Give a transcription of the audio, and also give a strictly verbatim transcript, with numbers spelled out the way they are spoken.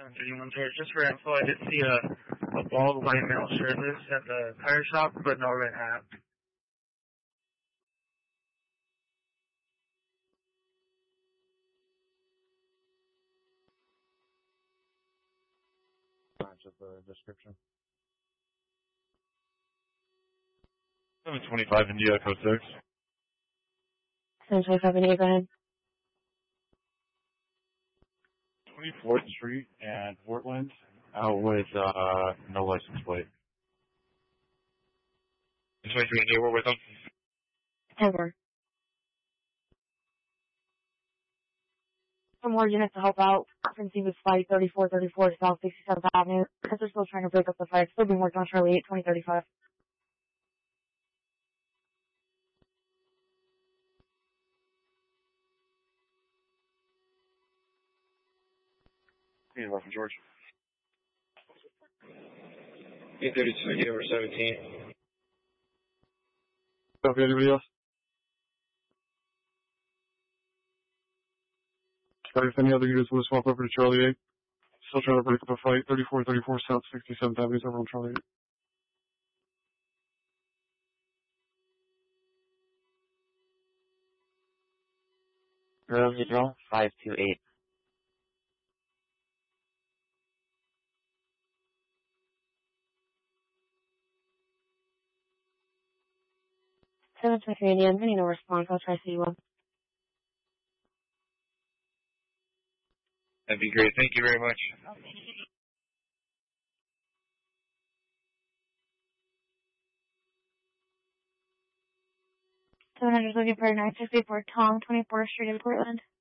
thirty-one George. Just for info, I did see a, a bald white male shirtless at the tire shop, but no red hat. Of the description. seven twenty-five India, code six. seven twenty-five India, go ahead. twenty-fourth Street and Portland, out with uh, no license plate. twenty-three India, we're with them. Over. Some more units to help out. Frequency was flight thirty-four thirty-four South sixty-seventh Avenue. Because they're still trying to break up the fight. Still being worked on Charlie eight, twenty thirty-five. He's left from George. eight thirty-two India, over seventeen. Copy, anybody else? Sorry, if any other units want to swap over to Charlie eight. Still trying to break up a fight. thirty-four thirty-four South sixty-seventh Avenue, over on Charlie eight. Room Neutral, five two eight. seven twenty-three India, I'm getting no response. I'll try C one. That'd be great. Thank you very much. seven hundred looking for nine sixty-four Tom, twenty-fourth Street in Portland.